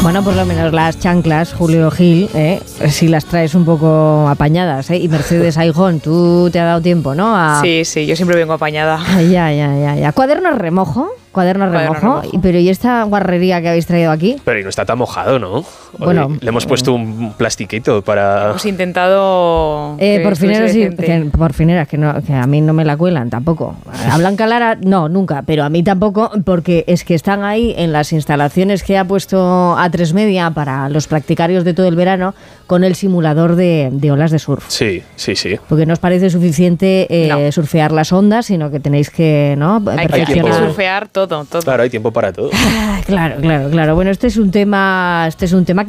Bueno, por lo menos las chanclas, Julio Gil, si las traes un poco apañadas, y Mercedes Aijón, tú te has dado tiempo, ¿no? Sí, yo siempre vengo apañada. Ya. Cuadernos remojo, pero ¿y esta guarrería que habéis traído aquí? Pero y no está tan mojado, ¿no? Bueno, le hemos puesto un plastiquito para... Hemos intentado... Porfineras, que a mí no me la cuelan tampoco. A Blanca Lara, no, nunca, pero a mí tampoco, porque es que están ahí en las instalaciones que ha puesto A3 Media para los practicarios de todo el verano con el simulador de olas de surf. Sí. Porque no os parece suficiente surfear las ondas, sino que tenéis que, ¿no? Hay que surfear todo. Claro, hay tiempo para todo. Claro. Bueno, este es un tema